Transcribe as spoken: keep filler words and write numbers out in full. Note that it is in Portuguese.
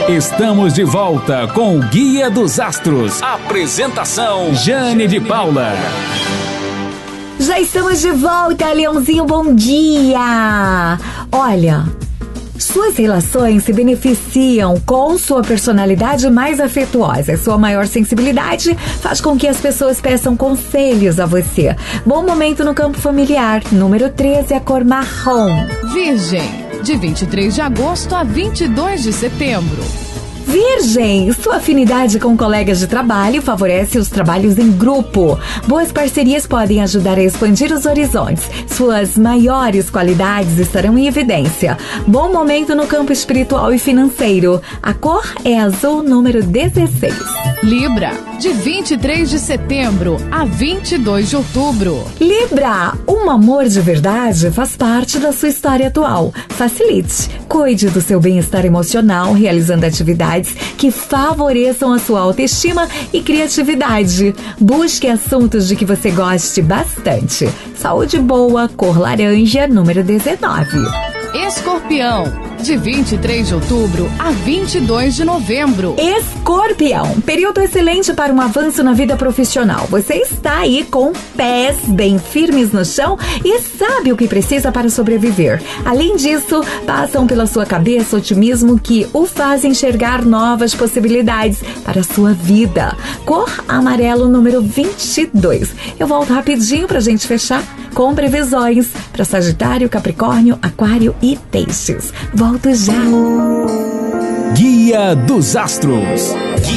Estamos de volta com o Guia dos Astros. Apresentação Jane de Paula. Já estamos de volta, Leãozinho, bom dia! Olha, suas relações se beneficiam com sua personalidade mais afetuosa. Sua maior sensibilidade faz com que as pessoas peçam conselhos a você. Bom momento no campo familiar. Número treze, a cor marrom. Virgem, de vinte e três de agosto a vinte e dois de setembro. Virgem, sua afinidade com colegas de trabalho favorece os trabalhos em grupo. Boas parcerias podem ajudar a expandir os horizontes. Suas maiores qualidades estarão em evidência. Bom momento no campo espiritual e financeiro. A cor é azul, número dezesseis. Libra, de vinte e três de setembro a vinte e dois de outubro. Libra, um amor de verdade faz parte da sua história atual. Facilite, cuide do seu bem-estar emocional, realizando atividades que favoreçam a sua autoestima e criatividade. Busque assuntos de que você goste bastante. Saúde boa, cor laranja, número dezenove. Escorpião, de vinte e três de outubro a vinte e dois de novembro. Escorpião, período excelente para um avanço na vida profissional. Você está aí com pés bem firmes no chão e sabe o que precisa para sobreviver. Além disso, passam pela sua cabeça otimismo que o faz enxergar novas possibilidades para a sua vida. Cor amarelo, número vinte e dois. Eu volto rapidinho para a gente fechar com previsões para Sagitário, Capricórnio, Aquário e Peixes. Volto já. Guia dos Astros.